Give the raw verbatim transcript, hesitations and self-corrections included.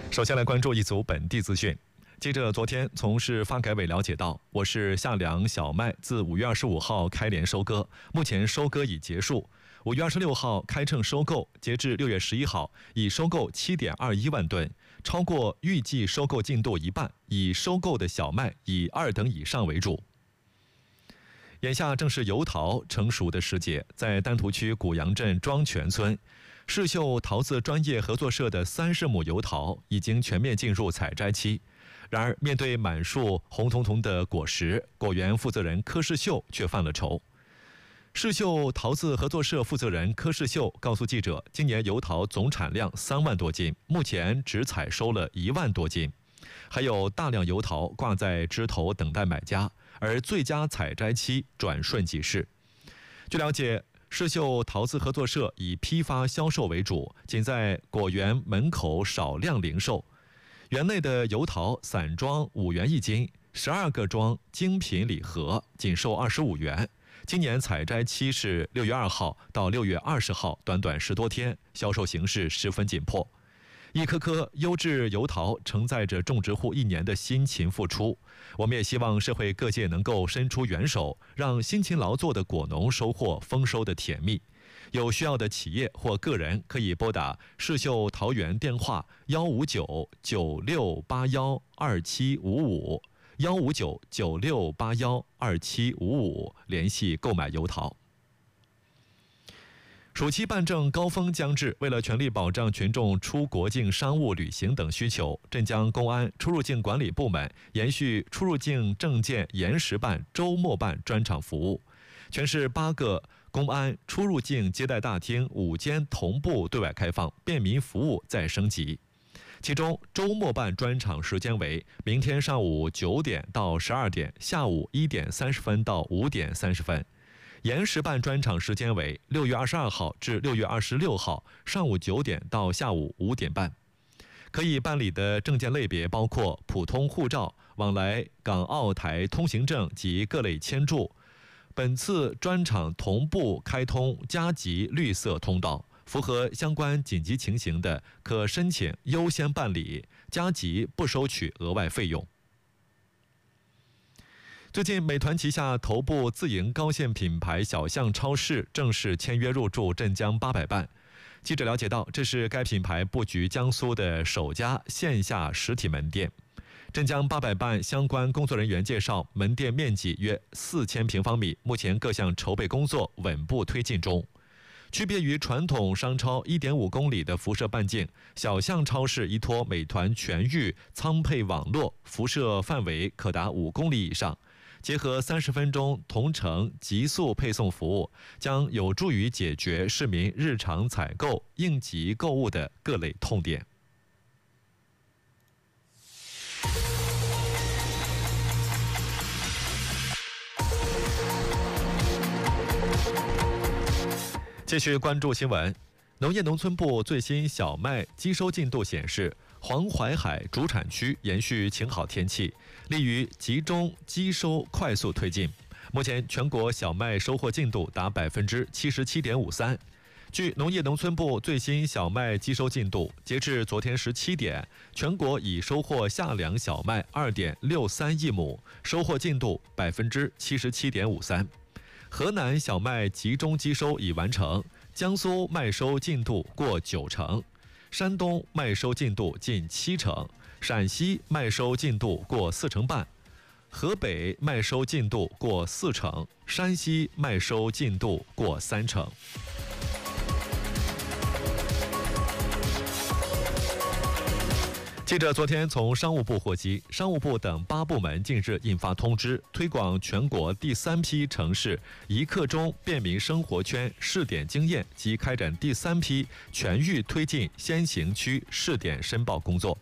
首先来关注一组本地资讯。记者昨天从市发改委了解到，我市夏粮小麦自五月二十五号开镰收割，目前收割已结束。五月二十六号开秤收购，截至六月十一号，已收购七点二一万吨，超过预计收购进度一半。已收购的小麦以二等以上为主。眼下正是油桃成熟的时节，在丹徒区古阳镇庄泉村，世秀桃子专业合作社的三十亩油桃已经全面进入采摘期。然而，面对满树红彤彤的果实，果园负责人柯世秀却犯了愁。世秀桃子合作社负责人柯世秀告诉记者，今年油桃总产量三万多斤，目前只采收了一万多斤，还有大量油桃挂在枝头等待买家，而最佳采摘期转瞬即逝。据了解，世秀桃子合作社以批发销售为主，仅在果园门口少量零售。园内的油桃散装五元一斤，十二个装精品礼盒仅售二十五元。今年采摘期是六月二号到六月二十号，短短十多天，销售形势十分紧迫。一颗颗优质油桃承载着种植户一年的辛勤付出，我们也希望社会各界能够伸出援手，让辛勤劳作的果农收获丰收的甜蜜。有需要的企业或个人可以拨打世秀桃园电话幺五九九六八幺二七五五幺五九九六八幺二七五五联系购买油桃。暑期办证高峰将至，为了全力保障群众出国境商务旅行等需求，镇江公安出入境管理部门延续出入境证件延时办、周末办专场服务。全市八个公安出入境接待大厅五间同步对外开放，便民服务再升级。其中周末办专场时间为明天上午九点到十二点，下午一点三十分到五点三十分。延时办专场时间为六月二十二号至六月二十六号，上午九点到下午五点半。可以办理的证件类别包括普通护照、往来港澳台通行证及各类签注。本次专场同步开通加急绿色通道，符合相关紧急情形的，可申请优先办理，加急不收取额外费用。最近，美团旗下头部自营高线品牌小象超市正式签约入驻镇江八佰伴。记者了解到，这是该品牌布局江苏的首家线下实体门店。镇江八佰伴相关工作人员介绍，门店面积约四千平方米，目前各项筹备工作稳步推进中。区别于传统商超 一点五公里的辐射半径，小象超市依托美团全域仓配网络，辐射范围可达五公里以上。结合三十分钟同城极速配送服务，将有助于解决市民日常采购、应急购物的各类痛点。继续关注新闻，农业农村部最新小麦机收进度显示，黄淮海主产区延续晴好天气，利于集中机收快速推进。目前全国小麦收获进度达百分之七十七点五三。据农业农村部最新小麦机收进度，截至昨天十七点，全国已收获夏粮小麦二点六三亿亩，收获进度百分之七十七点五三。河南小麦集中机收已完成，江苏麦收进度过九成，山东麦收进度近七成，陕西麦收进度过四成半，河北麦收进度过四成，山西麦收进度过三成。记者昨天从商务部获悉，商务部等八部门近日印发通知，推广全国第三批城市一刻钟便民生活圈试点经验及开展第三批全域推进先行区试点申报工作。